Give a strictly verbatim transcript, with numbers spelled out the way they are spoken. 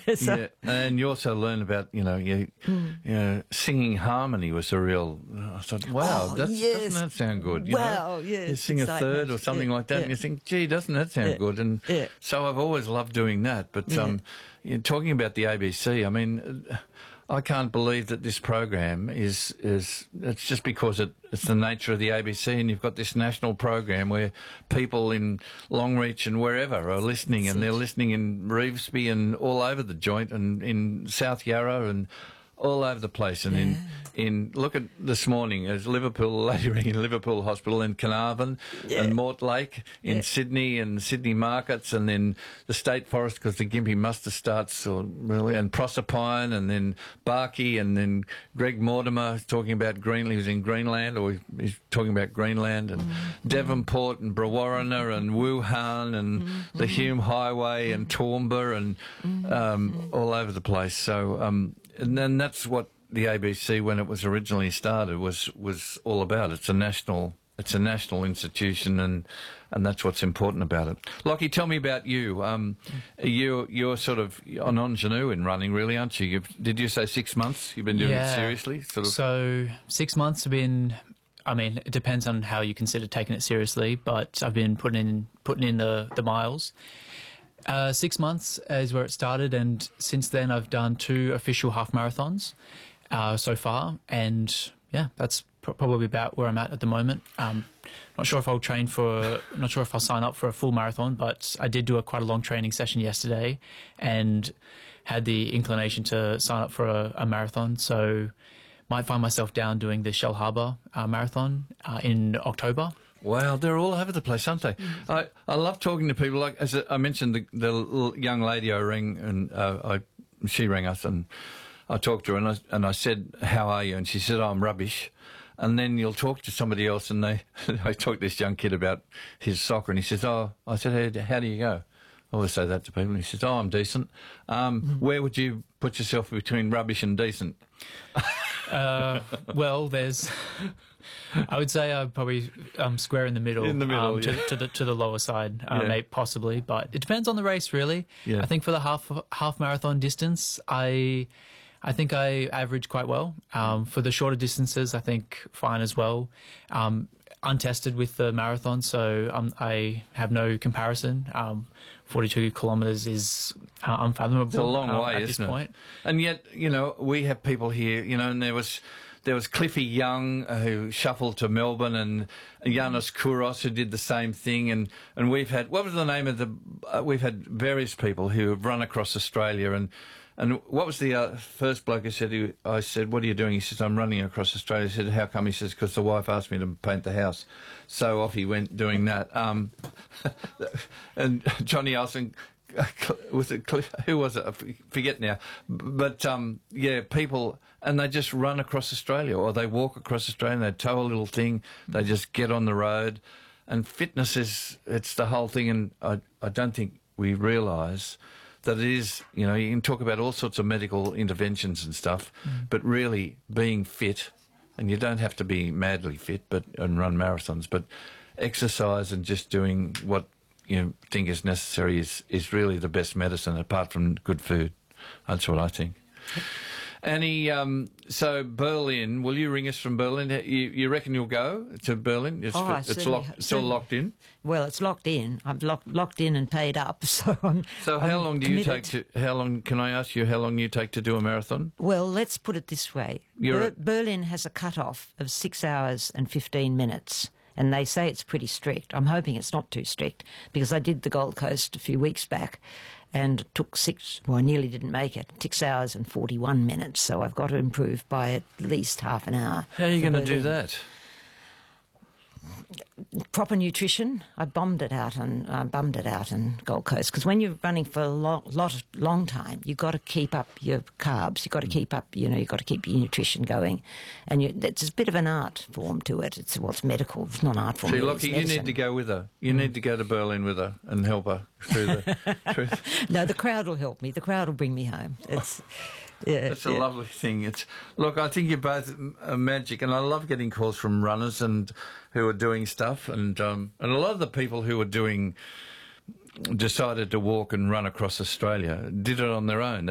so, yeah, and you also learn about, you know, you, mm. you know, singing harmony was a real. I thought, wow, oh, that's, yes. doesn't that sound good? You wow, know? yes. You sing excitement. a third or something yeah, like that, yeah. and you think, gee, doesn't that sound yeah. good? And yeah. so I've always loved doing that. But yeah. um, you know, talking about the A B C, I mean, I can't believe that this program is is. It's just because it, it's the nature of the A B C, and you've got this national program where people in Longreach and wherever are listening, and they're listening in Revesby and all over the joint, and in South Yarra and all over the place, and yeah. in in look at this morning as Liverpool, lady ringing Liverpool Hospital in Carnarvon yeah. and Mortlake in yeah. Sydney and Sydney markets, and then the State Forest because the Gympie muster starts, or really, and Proserpine, and then Barkey, and then Greg Mortimer talking about Greenland. He was in Greenland, or he's talking about Greenland, and mm-hmm. Devonport and Brewarrina and Wuhan and mm-hmm. the Hume Highway and Toowoomba and mm-hmm. um, all over the place. So, um, and then that's what the A B C, when it was originally started, was was all about. It's a national, it's a national institution, and and that's what's important about it. Lockie, tell me about you. Um, you you're sort of an ingenue in running, really, aren't you? You've, did you say six months? You've been doing yeah. it seriously, sort of. So six months have been. I mean, it depends on how you consider taking it seriously, but I've been putting in putting in the the miles. Uh, six months is where it started, and since then I've done two official half marathons. Uh, so far, and yeah, that's pr- probably about where I'm at at the moment. Um, not sure if I'll train for, not sure if I'll sign up for a full marathon, but I did do a quite a long training session yesterday, and had the inclination to sign up for a, a marathon. So, might find myself down doing the Shellharbour uh, marathon uh, in October. Wow, they're all over the place, aren't they? Mm-hmm. I, I love talking to people. Like as I mentioned, the, the little young lady I rang, and uh, I she rang us and. I talked to her and I, and I said, how are you? And she said, oh, I'm rubbish. And then you'll talk to somebody else and they, I talked to this young kid about his soccer and he says, oh, I said, how, how do you go? I always say that to people. And he says, oh, I'm decent. Um, mm-hmm. Where would you put yourself between rubbish and decent? uh, well, there's... I would say I'm probably um, square in the middle, in the middle um, yeah. to, to the to the lower side, uh, yeah. maybe possibly, but it depends on the race, really. Yeah. I think for the half half marathon distance, I I think I average quite well. Um, for the shorter distances, I think fine as well. Um, untested with the marathon, so um, I have no comparison. Um, forty-two kilometres is uh, unfathomable. It's a long um, way, at isn't this it? point. And yet, you know, we have people here, you know, and there was. There was Cliffy Young uh, who shuffled to Melbourne, and Yanis Kouros who did the same thing, and, and we've had, what was the name of the, uh, we've had various people who have run across Australia, and and what was the uh, first bloke who said, he, I said, what are you doing? He says, I'm running across Australia. I said, how come? He says, because the wife asked me to paint the house. So off he went doing that. Um, and Johnny Elson, was it Cliff? Who was it? I forget now. But um, yeah, people, and they just run across Australia, or they walk across Australia, and they tow a little thing. They just get on the road, and fitness is it's the whole thing. And I I don't think we realise that it is. You know, you can talk about all sorts of medical interventions and stuff, mm. but really being fit, and you don't have to be madly fit, but and run marathons, but exercise and just doing what you think is necessary is, is really the best medicine apart from good food. That's what I think. Annie, um, so Berlin, will you ring us from Berlin? You, you reckon you'll go to Berlin? It's, oh, I it's locked, still locked in? Well, it's locked in. I'm locked, locked in and paid up, so I'm So how I'm long do committed. you take to, how long, can I ask you how long you take to do a marathon? Well, let's put it this way. Ber- Berlin has a cut-off of six hours and fifteen minutes. And they say it's pretty strict. I'm hoping it's not too strict, because I did the Gold Coast a few weeks back and it took six, well, I nearly didn't make it, six hours and forty-one minutes. So I've got to improve by at least half an hour. How are you going to do that? Proper nutrition. I bombed it out and uh, bummed it out in Gold Coast, because when you're running for a long, lot, long time, you've got to keep up your carbs. You've got to keep up, you know, you've got to keep your nutrition going, and you, it's a bit of an art form to it. It's well, it's medical. It's not art form. See, Lockie, you need to go with her. You mm. need to go to Berlin with her and help her through the. through the... No, the crowd will help me. The crowd will bring me home. It's. Yeah, it's a yeah. lovely thing. It's look, I think you're both uh, magic, and I love getting calls from runners and who are doing stuff, and um, and a lot of the people who are doing decided to walk and run across Australia did it on their own.